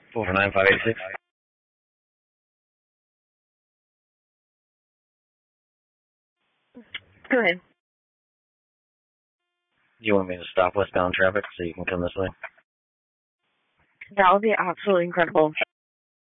49586. Go ahead. You want me to stop westbound traffic so you can come this way? That would be absolutely incredible.